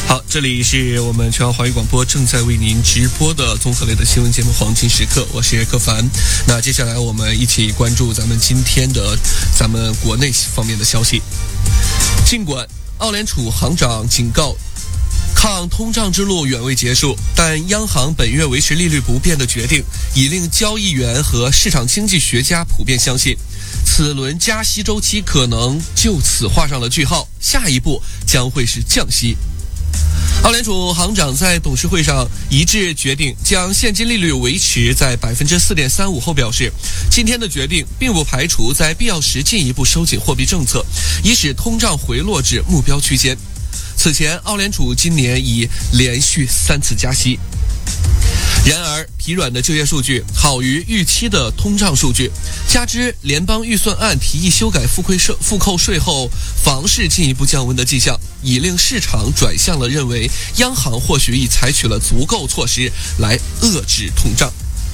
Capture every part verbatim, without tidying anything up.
好，这里是我们全华华语广播正在为您直播的综合类的新闻节目《黄金时刻》，我是柯凡。那接下来我们一起关注咱们今天的咱们国内方面的消息。尽管澳联储行长警告，抗通胀之路远未结束，但央行本月维持利率不变的决定，已令交易员和市场经济学家普遍相信，此轮加息周期可能就此画上了句号，下一步将会是降息。澳联储行长在董事会上一致决定将现金利率维持在 百分之四点三五 后表示，今天的决定并不排除在必要时进一步收紧货币政策，以使通胀回落至目标区间。此前澳联储今年已连续三次加息。然而疲软的就业数据好于预期的通胀数据，加之联邦预算案提议修改复馈税复扣税后房市进一步降温的迹象，已令市场转向了认为央行或许已采取了足够措施来遏制通胀。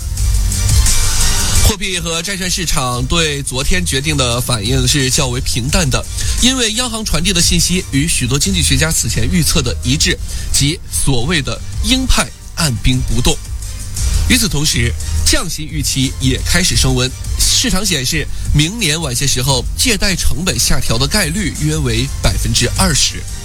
货币和债券市场对昨天决定的反应是较为平淡的，因为央行传递的信息与许多经济学家此前预测的一致，即所谓的鹰派按兵不动。与此同时，降息预期也开始升温，市场显示明年晚些时候借贷成本下调的概率约为 百分之二十。